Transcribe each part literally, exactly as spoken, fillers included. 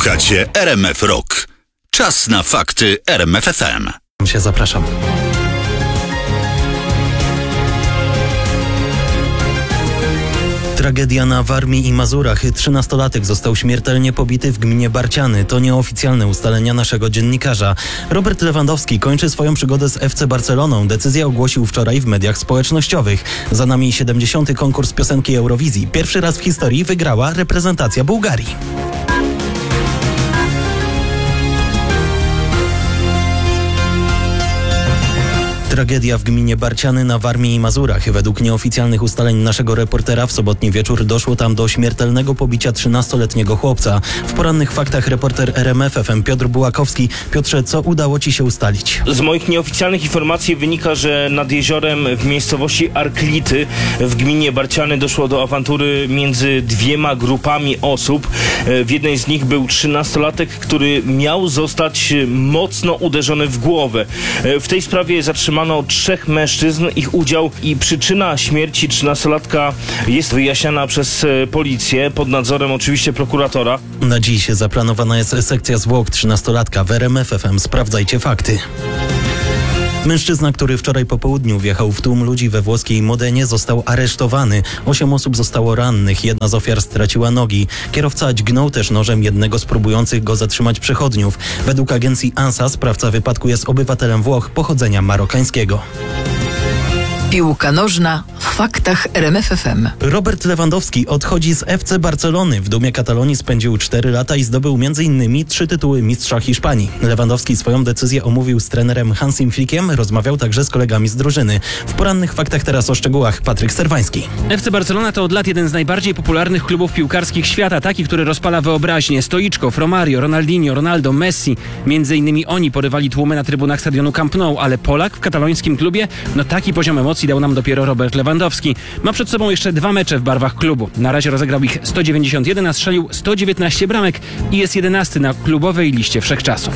Słuchacie R M F Rock. Czas na fakty R M F F M. się zapraszam. Tragedia na Warmii i Mazurach. Trzynastolatek został śmiertelnie pobity w gminie Barciany. To nieoficjalne ustalenia naszego dziennikarza. Robert Lewandowski kończy swoją przygodę z F C Barceloną. Decyzję ogłosił wczoraj w mediach społecznościowych. Za nami siedemdziesiąty konkurs piosenki Eurowizji. Pierwszy raz w historii wygrała reprezentacja Bułgarii. Tragedia w gminie Barciany na Warmii i Mazurach. Według nieoficjalnych ustaleń naszego reportera w sobotni wieczór doszło tam do śmiertelnego pobicia trzynastoletniego chłopca. W porannych faktach reporter R M F F M Piotr Bułakowski. Piotrze, co udało Ci się ustalić? Z moich nieoficjalnych informacji wynika, że nad jeziorem w miejscowości Arklity w gminie Barciany doszło do awantury między dwiema grupami osób. W jednej z nich był trzynastolatek, który miał zostać mocno uderzony w głowę. W tej sprawie zatrzymano trzech mężczyzn. Ich udział i przyczyna śmierci trzynastolatka jest wyjaśniana przez policję pod nadzorem oczywiście prokuratora. Na dziś zaplanowana jest sekcja zwłok trzynastolatka w R M F F M. Sprawdzajcie fakty. Mężczyzna, który wczoraj po południu wjechał w tłum ludzi we włoskiej Modenie, został aresztowany. Osiem osób zostało rannych, jedna z ofiar straciła nogi. Kierowca dźgnął też nożem jednego z próbujących go zatrzymać przechodniów. Według agencji ANSA sprawca wypadku jest obywatelem Włoch pochodzenia marokańskiego. Piłka nożna w faktach R M F F M. Robert Lewandowski odchodzi z F C Barcelony. W dumie Katalonii spędził cztery lata i zdobył między innymi trzy tytuły mistrza Hiszpanii. Lewandowski swoją decyzję omówił z trenerem Hansim Flickiem, rozmawiał także z kolegami z drużyny. W porannych faktach teraz o szczegółach Patryk Serwański. F C Barcelona to od lat jeden z najbardziej popularnych klubów piłkarskich świata, taki, który rozpala wyobraźnię. Stoiczkow, Romario, Ronaldinho, Ronaldo, Messi. Między innymi oni porywali tłumy na trybunach stadionu Camp Nou, ale Polak w katalońskim klubie, no taki poziom emocji dał nam dopiero Robert Lewandowski. Ma przed sobą jeszcze dwa mecze w barwach klubu. Na razie rozegrał ich sto dziewięćdziesiąt jeden, a strzelił sto dziewiętnaście bramek i jest jedenasty na klubowej liście wszechczasów.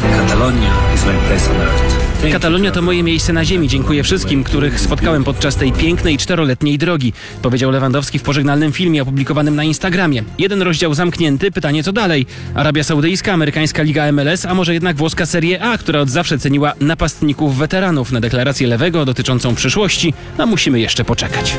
Katalonia to moje miejsce na ziemi. Dziękuję wszystkim, których spotkałem podczas tej pięknej czteroletniej drogi, powiedział Lewandowski w pożegnalnym filmie opublikowanym na Instagramie. Jeden rozdział zamknięty, pytanie co dalej? Arabia Saudyjska, amerykańska liga M L S, a może jednak włoska Serie A, która od zawsze ceniła napastników weteranów. Na deklarację Lewego dotyczącą przyszłości, a musimy jeszcze poczekać.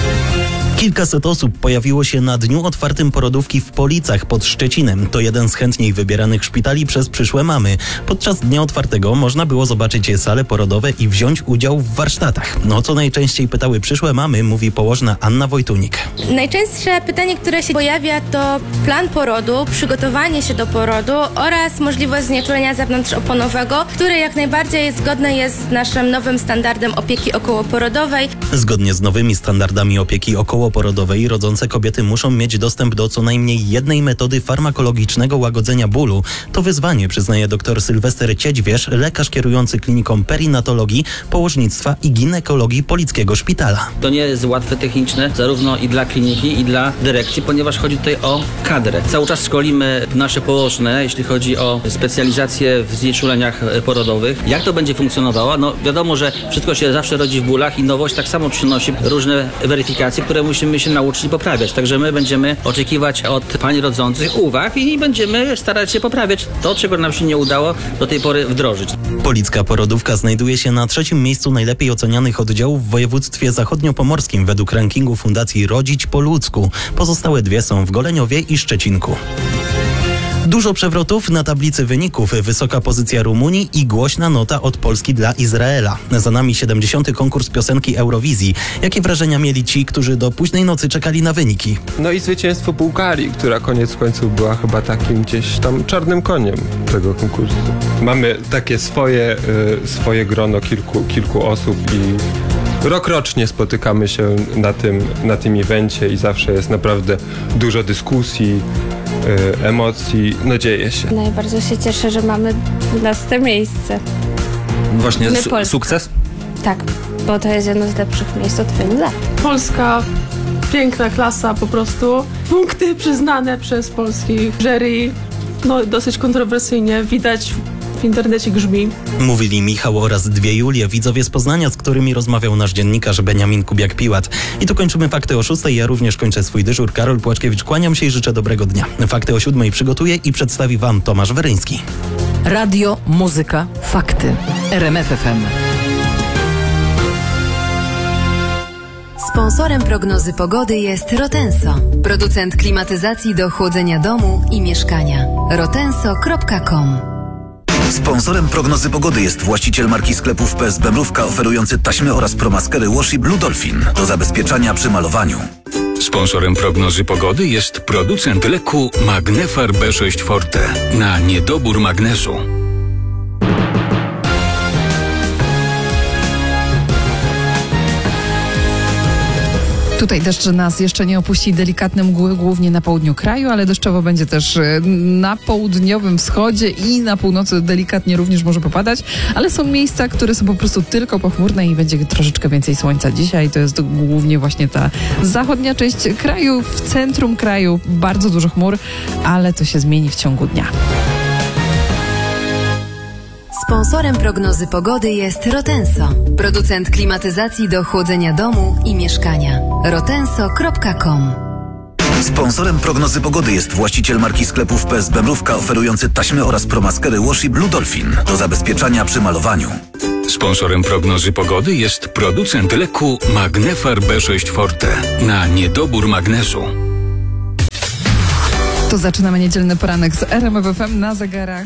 Kilkaset osób pojawiło się na dniu otwartym porodówki w Policach pod Szczecinem. To jeden z chętniej wybieranych szpitali przez przyszłe mamy. Podczas dnia otwartego można było zobaczyć sale porodowe i wziąć udział w warsztatach. No co najczęściej pytały przyszłe mamy, mówi położna Anna Wojtunik. Najczęstsze pytanie, które się pojawia, to plan porodu, przygotowanie się do porodu oraz możliwość znieczulenia zewnątrzoponowego, które jak najbardziej zgodne jest z naszym nowym standardem opieki okołoporodowej. Zgodnie z nowymi standardami opieki okołoporodowej rodzące kobiety muszą mieć dostęp do co najmniej jednej metody farmakologicznego łagodzenia bólu. To wyzwanie, przyznaje dr Sylwester Ciedźwierz, lekarz kierujący kliniką perinatologii, położnictwa i ginekologii Polickiego Szpitala. To nie jest łatwe techniczne, zarówno i dla kliniki, i dla dyrekcji, ponieważ chodzi tutaj o kadrę. Cały czas szkolimy nasze położne, jeśli chodzi o specjalizację w znieczuleniach porodowych. Jak to będzie funkcjonowało? No wiadomo, że wszystko się zawsze rodzi w bólach i nowość tak samo przynosi różne weryfikacje, które musimy się nauczyć i poprawiać. Także my będziemy oczekiwać od pań rodzących uwag i będziemy starać się poprawiać to, czego nam się nie udało do tej pory wdrożyć. Policka porodówka znajduje się na trzecim miejscu najlepiej ocenianych oddziałów w województwie zachodniopomorskim według rankingu Fundacji Rodzić po ludzku. Pozostałe dwie są w Goleniowie i Szczecinku. Dużo przewrotów na tablicy wyników, wysoka pozycja Rumunii i głośna nota od Polski dla Izraela. Za nami siedemdziesiąty konkurs piosenki Eurowizji. Jakie wrażenia mieli ci, którzy do późnej nocy czekali na wyniki? No i zwycięstwo Bułgarii, która koniec końców była chyba takim gdzieś tam czarnym koniem tego konkursu. Mamy takie swoje, y, swoje grono kilku, kilku osób i rokrocznie spotykamy się na tym, na tym evencie i zawsze jest naprawdę dużo dyskusji, y, emocji, no dzieje się. Najbardziej się cieszę, że mamy dwunaste miejsce. Właśnie su- sukces? Tak, bo to jest jedno z lepszych miejsc od wielu lat. Polska, piękna klasa po prostu. Punkty przyznane przez polskich jury. No dosyć kontrowersyjnie widać w internecie grzmi. Mówili Michał oraz dwie Julie, widzowie z Poznania, z którymi rozmawiał nasz dziennikarz Beniamin Kubiak-Piłat. I tu kończymy Fakty o szóstej. Ja również kończę swój dyżur. Karol Płaczkiewicz, kłaniam się i życzę dobrego dnia. Fakty o siódmej przygotuje i przedstawi Wam Tomasz Weryński. Radio, muzyka, fakty. R M F F M. Sponsorem prognozy pogody jest Rotenso, producent klimatyzacji do chłodzenia domu i mieszkania. rotenso kropka com. Sponsorem prognozy pogody jest właściciel marki sklepów P S B Mrówka, oferujący taśmy oraz promaskery Washi Blue Dolphin do zabezpieczania przy malowaniu. Sponsorem prognozy pogody jest producent leku Magnefar B sześć Forte na niedobór magnezu. Tutaj deszcz nas jeszcze nie opuści, delikatne mgły głównie na południu kraju, ale deszczowo będzie też na południowym wschodzie i na północy delikatnie również może popadać, ale są miejsca, które są po prostu tylko pochmurne i będzie troszeczkę więcej słońca dzisiaj. To jest głównie właśnie ta zachodnia część kraju, w centrum kraju bardzo dużo chmur, ale to się zmieni w ciągu dnia. Sponsorem prognozy pogody jest Rotenso, producent klimatyzacji do chłodzenia domu i mieszkania. rotenso kropka com. Sponsorem prognozy pogody jest właściciel marki sklepów P S B Mrówka, oferujący taśmy oraz promaskery Washi Blue Dolphin do zabezpieczania przy malowaniu. Sponsorem prognozy pogody jest producent leku Magnefar B sześć Forte na niedobór magnezu. To zaczynamy niedzielny poranek z R M F F M na zegarach.